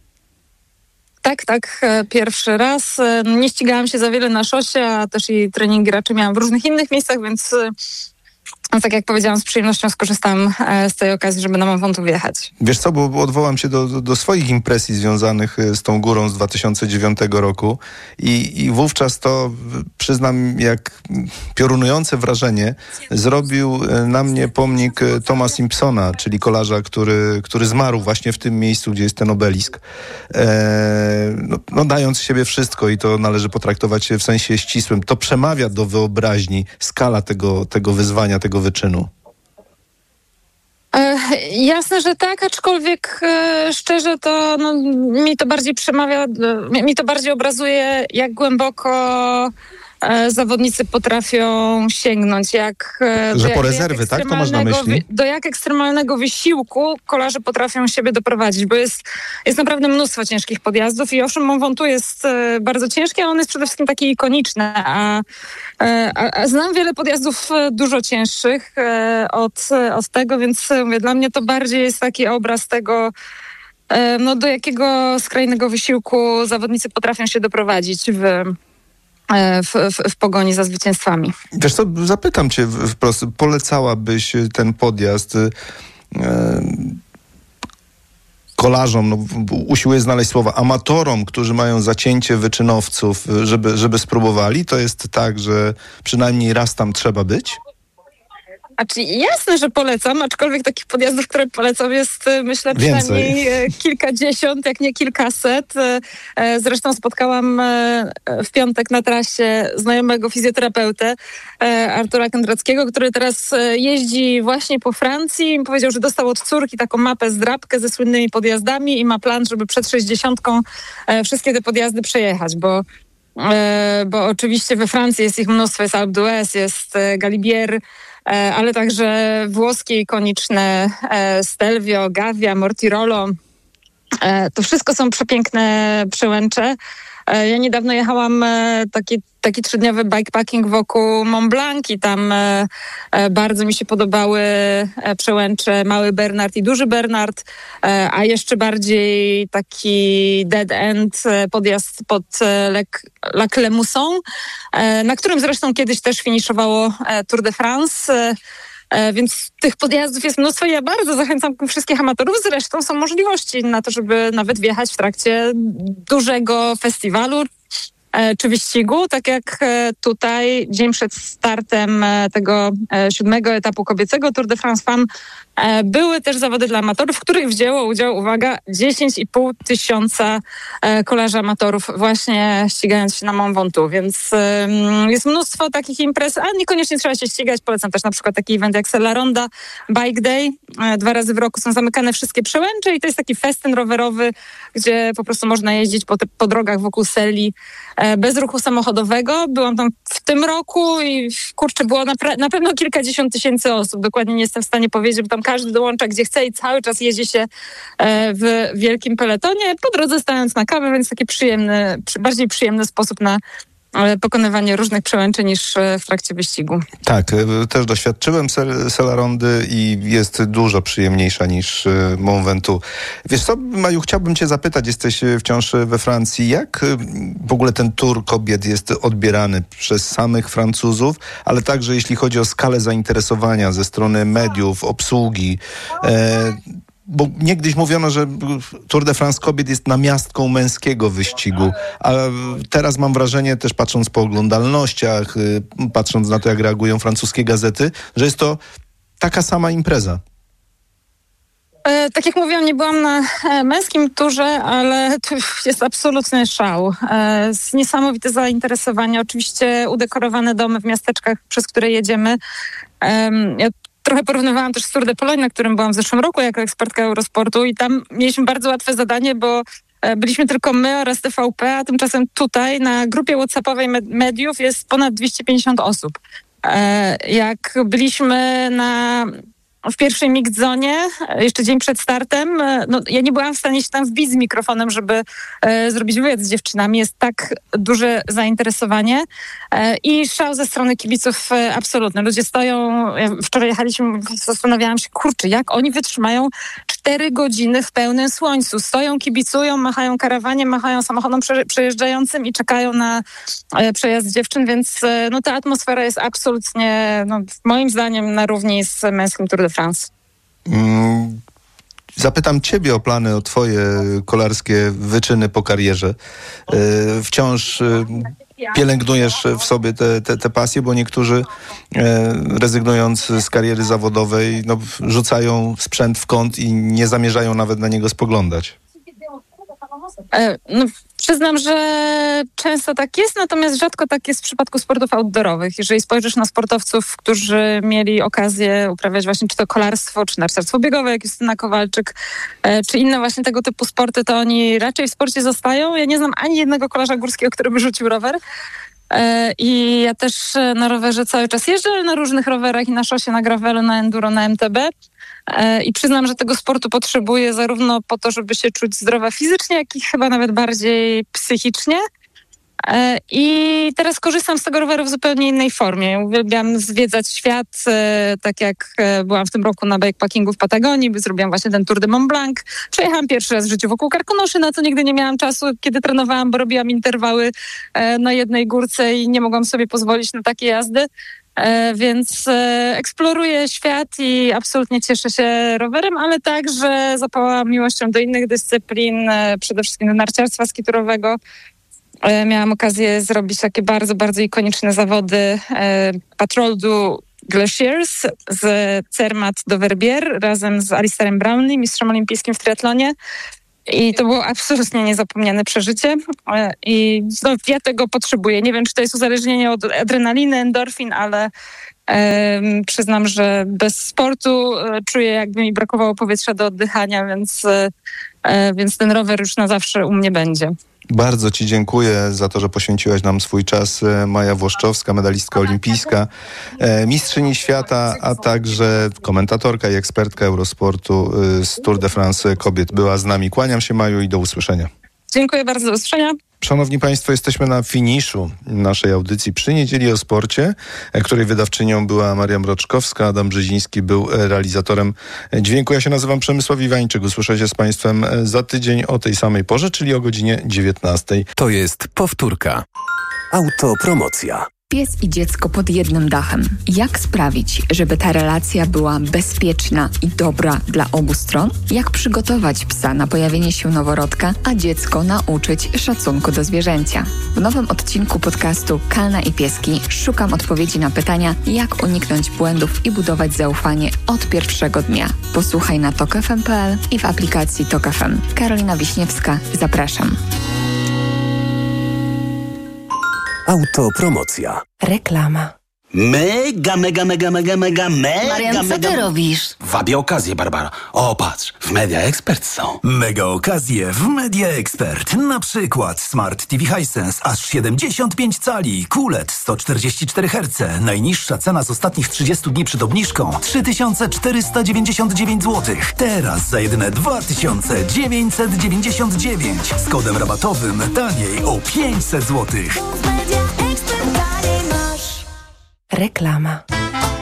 Tak, pierwszy raz. Nie ścigałam się za wiele na szosie, a też i treningi raczej miałam w różnych innych miejscach, więc tak jak powiedziałam, z przyjemnością skorzystałam z tej okazji, żeby na Mont Ventoux wjechać. Wiesz co, bo odwołam się do swoich impresji związanych z tą górą z 2009 roku i wówczas to, przyznam, jak piorunujące wrażenie zrobił na mnie pomnik Toma Simpsona, czyli kolarza, który zmarł właśnie w tym miejscu, gdzie jest ten obelisk. Dając z siebie wszystko i to należy potraktować w sensie ścisłym. To przemawia do wyobraźni skala tego wyzwania, tego wyczynu. Jasne, że tak, aczkolwiek szczerze to mi to bardziej przemawia, mi to bardziej obrazuje, jak głęboko zawodnicy potrafią sięgnąć. Że po rezerwy, tak? To masz na myśli? Do jak ekstremalnego wysiłku kolarze potrafią siebie doprowadzić, bo jest naprawdę mnóstwo ciężkich podjazdów i owszem, Mont Ventoux jest bardzo ciężki, a on jest przede wszystkim taki ikoniczny, a znam wiele podjazdów dużo cięższych od tego, więc mówię, dla mnie to bardziej jest taki obraz tego, do jakiego skrajnego wysiłku zawodnicy potrafią się doprowadzić w pogoni za zwycięstwami. Wiesz co, zapytam cię wprost, polecałabyś ten podjazd kolarzom, usiłuję znaleźć słowa, amatorom, którzy mają zacięcie wyczynowców, żeby spróbowali? To jest tak, że przynajmniej raz tam trzeba być? Jasne, że polecam, aczkolwiek takich podjazdów, które polecam, jest myślę przynajmniej kilkadziesiąt, jak nie kilkaset. Zresztą spotkałam w piątek na trasie znajomego fizjoterapeutę Artura Kędrackiego, który teraz jeździ właśnie po Francji i powiedział, że dostał od córki taką mapę, zdrabkę ze słynnymi podjazdami i ma plan, żeby przed 60 wszystkie te podjazdy przejechać, bo oczywiście we Francji jest ich mnóstwo, jest Alpe d'Huez, jest Galibier, ale także włoskie ikoniczne Stelvio, Gavia, Mortirolo. To wszystko są przepiękne przełęcze. Ja niedawno jechałam taki 3-dniowy bikepacking wokół Mont Blanc i tam bardzo mi się podobały przełęcze Mały Bernard i Duży Bernard, a jeszcze bardziej taki dead end podjazd pod Lac Le Mousson, na którym zresztą kiedyś też finiszowało Tour de France. Więc tych podjazdów jest mnóstwo i ja bardzo zachęcam wszystkich amatorów. Zresztą są możliwości na to, żeby nawet wjechać w trakcie dużego festiwalu czy wyścigu, tak jak tutaj dzień przed startem tego 7. etapu kobiecego Tour de France Femmes były też zawody dla amatorów, w których wzięło udział, uwaga, 10,5 tysiąca kolarzy amatorów właśnie ścigając się na Mont Ventoux, więc jest mnóstwo takich imprez, a niekoniecznie trzeba się ścigać. Polecam też na przykład taki event jak La Ronda Bike Day. 2 razy w roku są zamykane wszystkie przełęcze i to jest taki festyn rowerowy, gdzie po prostu można jeździć po drogach wokół Selii bez ruchu samochodowego. Byłam tam w tym roku i kurczę, było na pewno kilkadziesiąt tysięcy osób. Dokładnie nie jestem w stanie powiedzieć, bo tam każdy dołącza gdzie chce i cały czas jeździ się w wielkim peletonie, po drodze stając na kawę, więc taki bardziej przyjemny sposób na pokonywanie różnych przełęczy niż w trakcie wyścigu. Tak, też doświadczyłem La Rondy i jest dużo przyjemniejsza niż Mont Ventoux. Wiesz co, Maju, chciałbym cię zapytać, jesteś wciąż we Francji, jak w ogóle ten Tour kobiet jest odbierany przez samych Francuzów, ale także jeśli chodzi o skalę zainteresowania ze strony mediów, obsługi, bo niegdyś mówiono, że Tour de France kobiet jest namiastką męskiego wyścigu, a teraz mam wrażenie, też patrząc po oglądalnościach, patrząc na to, jak reagują francuskie gazety, że jest to taka sama impreza. Tak jak mówiłam, nie byłam na męskim turze, ale to jest absolutny szał. Niesamowite zainteresowanie. Oczywiście udekorowane domy w miasteczkach, przez które jedziemy. Ja trochę porównywałam też z Tour de Pologne, na którym byłam w zeszłym roku jako ekspertka Eurosportu i tam mieliśmy bardzo łatwe zadanie, bo byliśmy tylko my oraz TVP, a tymczasem tutaj na grupie WhatsAppowej mediów jest ponad 250 osób. Jak byliśmy w pierwszej mixed zonie, jeszcze dzień przed startem, ja nie byłam w stanie się tam wbić z mikrofonem, żeby zrobić wywiad z dziewczynami. Jest tak duże zainteresowanie i szał ze strony kibiców absolutny. Ludzie stoją, wczoraj jechaliśmy, zastanawiałam się, kurczę, jak oni wytrzymają 4 godziny w pełnym słońcu. Stoją, kibicują, machają karawanie, machają samochodom przejeżdżającym i czekają na przejazd dziewczyn, więc ta atmosfera jest absolutnie, moim zdaniem, na równi z męskim Tour de France. Zapytam ciebie o plany, o twoje kolarskie wyczyny po karierze. Wciąż pielęgnujesz w sobie te pasje, bo niektórzy rezygnując z kariery zawodowej rzucają sprzęt w kąt i nie zamierzają nawet na niego spoglądać. Przyznam, że często tak jest, natomiast rzadko tak jest w przypadku sportów outdoorowych. Jeżeli spojrzysz na sportowców, którzy mieli okazję uprawiać właśnie czy to kolarstwo, czy narciarstwo biegowe, jak Justyna Kowalczyk, czy inne właśnie tego typu sporty, to oni raczej w sporcie zostają. Ja nie znam ani jednego kolarza górskiego, który by rzucił rower. I ja też na rowerze cały czas jeżdżę, na różnych rowerach i na szosie, na gravelu, na enduro, na MTB. I przyznam, że tego sportu potrzebuję zarówno po to, żeby się czuć zdrowa fizycznie, jak i chyba nawet bardziej psychicznie. I teraz korzystam z tego roweru w zupełnie innej formie. Uwielbiam zwiedzać świat, tak jak byłam w tym roku na bikepackingu w Patagonii, zrobiłam właśnie ten Tour de Mont Blanc. Przejechałam pierwszy raz w życiu wokół Karkonoszy, na co nigdy nie miałam czasu, kiedy trenowałam, bo robiłam interwały na jednej górce i nie mogłam sobie pozwolić na takie jazdy. Więc eksploruję świat i absolutnie cieszę się rowerem, ale także zapałam miłością do innych dyscyplin, przede wszystkim do narciarstwa skiturowego. Miałam okazję zrobić takie bardzo, bardzo ikoniczne zawody Patrol du Glaciers z Zermatt do Verbier razem z Alistairem Brownlee, mistrzem olimpijskim w triatlonie. I to było absolutnie niezapomniane przeżycie i ja tego potrzebuję. Nie wiem, czy to jest uzależnienie od adrenaliny, endorfin, ale przyznam, że bez sportu czuję, jakby mi brakowało powietrza do oddychania, więc ten rower już na zawsze u mnie będzie. Bardzo Ci dziękuję za to, że poświęciłaś nam swój czas. Maja Włoszczowska, medalistka olimpijska, mistrzyni świata, a także komentatorka i ekspertka Eurosportu z Tour de France kobiet była z nami. Kłaniam się, Maju, i do usłyszenia. Dziękuję bardzo, do usłyszenia. Szanowni Państwo, jesteśmy na finiszu naszej audycji przy Niedzieli o Sporcie, której wydawczynią była Maria Mroczkowska, Adam Brzeziński był realizatorem dźwięku. Ja się nazywam Przemysław Iwańczyk. Usłyszę się z Państwem za tydzień o tej samej porze, czyli o godzinie 19:00. To jest powtórka. Autopromocja. Pies i dziecko pod jednym dachem. Jak sprawić, żeby ta relacja była bezpieczna i dobra dla obu stron? Jak przygotować psa na pojawienie się noworodka, a dziecko nauczyć szacunku do zwierzęcia? W nowym odcinku podcastu Kalna i Pieski szukam odpowiedzi na pytania, jak uniknąć błędów i budować zaufanie od pierwszego dnia. Posłuchaj na tokfm.pl i w aplikacji Tok FM. Karolina Wiśniewska, zapraszam. Autopromocja. Reklama. Mega. Marian, co ty robisz? Wabię okazję, Barbara. O, patrz, w Media Expert są. Mega okazje w Media Expert. Na przykład Smart TV Hisense aż 75 cali, QLED 144 Hz. Najniższa cena z ostatnich 30 dni przed obniżką 3499 zł. Teraz za jedyne 2999. Z kodem rabatowym taniej o 500 zł. Reklama.